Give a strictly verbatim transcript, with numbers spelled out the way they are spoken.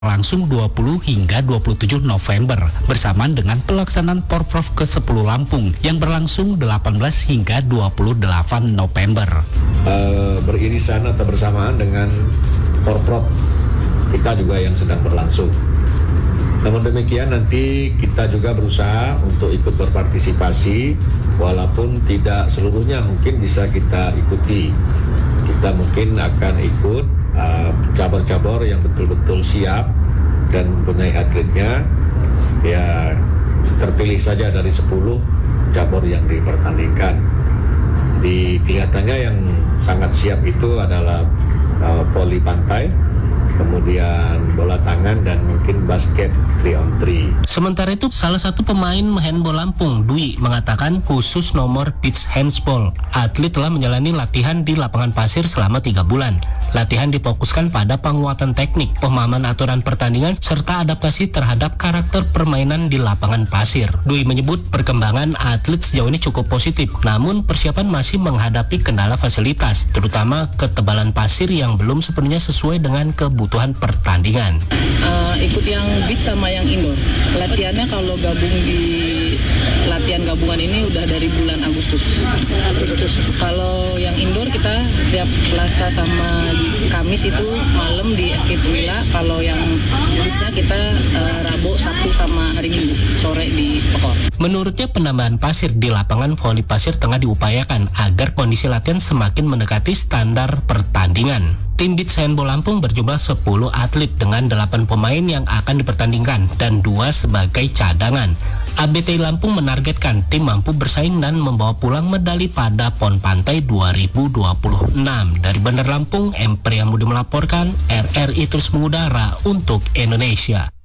berlangsung dua puluh hingga dua puluh tujuh November bersamaan dengan pelaksanaan Porprov ke sepuluh Lampung yang berlangsung delapan belas hingga dua puluh delapan November. Uh, beririsan atau bersamaan dengan Porprov kita juga yang sedang berlangsung. Namun demikian nanti kita juga berusaha untuk ikut berpartisipasi walaupun tidak seluruhnya mungkin bisa kita ikuti. Kita mungkin akan ikut uh, cabur-cabur yang betul-betul siap dan mempunyai atletnya, ya terpilih saja dari sepuluh cabur yang dipertandingkan. Jadi kelihatannya yang sangat siap itu adalah uh, voli pantai, kemudian bola tangan dan mungkin basket three on three. Sementara itu, salah satu pemain handball Lampung, Dwi, mengatakan khusus nomor beach handball, atlet telah menjalani latihan di lapangan pasir selama tiga bulan. Latihan difokuskan pada penguatan teknik, pemahaman aturan pertandingan, serta adaptasi terhadap karakter permainan di lapangan pasir. Dwi menyebut perkembangan atlet sejauh ini cukup positif, namun persiapan masih menghadapi kendala fasilitas, terutama ketebalan pasir yang belum sepenuhnya sesuai dengan kebutuhan pertandingan. Uh, ikut yang beach sama yang indoor. Latihannya kalau gabung di latihan gabungan ini udah dari bulan Agustus. Agustus. Kalau yang indoor kita tiap Selasa sama Kamis itu malam di Ekip Wila. Kalau yang beachnya kita uh, Rabu, Sabtu sama hari Minggu sore di Pekor. Menurutnya penambahan pasir di lapangan voli pasir tengah diupayakan agar kondisi latihan semakin mendekati standar pertandingan. Tim beach handball Lampung berjumlah sepuluh atlet dengan delapan pemain yang akan dipertandingkan dan dua sebagai cadangan. A B T Lampung menargetkan tim mampu bersaing dan membawa pulang medali pada Pon Pantai dua ribu dua puluh enam. Dari Bandar Lampung, M. Priyamudi melaporkan, R R I terus mengudara untuk Indonesia.